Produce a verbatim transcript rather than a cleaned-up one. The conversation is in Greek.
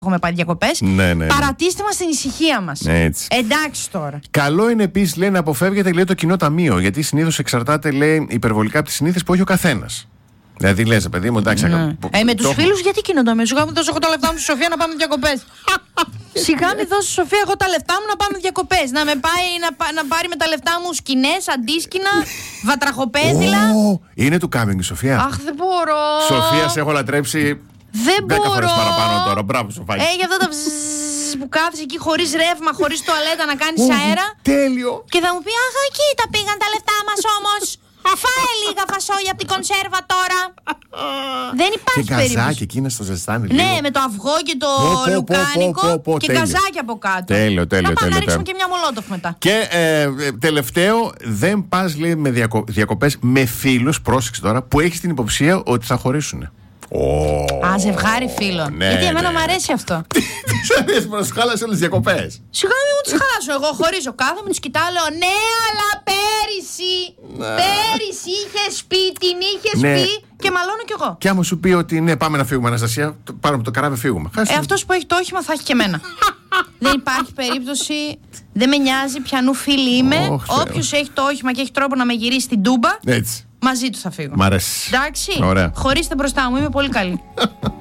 έχουμε πάει διακοπές. Ναι, ναι, ναι. Παρατήστε μας την ησυχία μας. Έτσι. Εντάξει τώρα. Καλό είναι επίσης, λέει, να αποφεύγετε, λέει, το κοινό ταμείο. Γιατί συνήθως εξαρτάται, λέει, υπερβολικά από τις συνήθειες που έχει ο καθένας. Δηλαδή λες, παιδί μου, εντάξει. Ναι. Ε, με τους φίλους, γιατί κοινό ταμείο? Σιγά μου δώσω εγώ τα λεφτά μου στη Σοφία να πάμε διακοπές. Σιγά μου δώσω στη Σοφία εγώ τα λεφτά μου να πάμε διακοπές. Να με πάει να, να πάρει με τα λεφτά μου σκηνές, αντίσκηνα, βατραχοπέδιλα. Oh, είναι του κάμινγκ η Σοφία. Αχ, δεν μπορώ. Σοφία, σε έχω λατρέψει. Δεν Δέκα μπορώ. φορές παραπάνω τώρα. Μπράβο, Σοφάκη. Ε, για αυτά τα βζζζ που κάθεσαι εκεί χωρίς ρεύμα, χωρίς τουαλέτα να κάνεις Oh, αέρα. τέλειο. Και θα μου πει, αχ, εκεί τα πήγαν τα λεφτά μας όμως. Φάε λίγα φασόλια από την κονσέρβα τώρα. Δεν υπάρχει Και περίπτωση. γκαζάκι εκείνα στο ζεστάνι. Ναι, λίγο. με το αυγό και το Πω, πω, πω, λουκάνικο πω, πω, και τέλειο. γκαζάκι από κάτω. Τέλειο, τέλειο, να πάμε τέλειο, να ρίξουμε τέλειο. και μια μολότοφ μετά. Και ε, ε, τελευταίο, δεν πας, λέει, με διακο... διακοπές με φίλους, πρόσεξε τώρα, που έχεις την υποψία ότι θα χωρίσουν. Oh. Α, ζευγάρι φίλων. Ναι, Γιατί εμένα ναι. μου αρέσει αυτό. Τι αρέσει που να σου χάλασε όλες τις διακοπές. Σιγά μην μου τις χαλάσω. Εγώ χωρίζω. Κάθομαι, τους κοιτάω, λέω ναι, αλλά πέρυσι. Πέρυσι είχες πει, την είχες Ναι. πει και μαλώνω κι εγώ. Και άμα σου πει ότι ναι, πάμε να φύγουμε, Αναστασία, το- πάρουμε από το καράβι, φύγουμε. Ε, αυτός που έχει το όχημα θα έχει και εμένα. Δεν υπάρχει περίπτωση. Δεν με νοιάζει ποιανού φίλη είμαι. Ωχ, Θεέ. Όποιος έχει το όχημα και έχει τρόπο να με γυρίσει στην Τούμπα, Έτσι. μαζί του θα φύγω. Μ' αρέσει. Εντάξει. Ωραία. Χωρίστε μπροστά μου, είμαι πολύ καλή.